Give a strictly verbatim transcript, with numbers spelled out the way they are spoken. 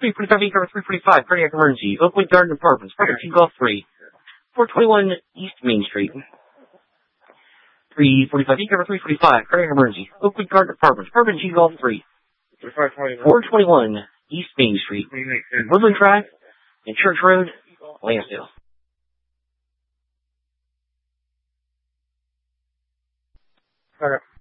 three forty-five, Eco three forty-five, cardiac emergency, Oakwood Garden Apartments, Project G Golf three, four twenty-one East Main Street. three forty-five, Eco three forty-five, cardiac emergency, Oakwood Garden Apartments, Project G Golf three, four twenty-one East Main Street, Woodland Drive, and Church Road, Lansdale. Okay.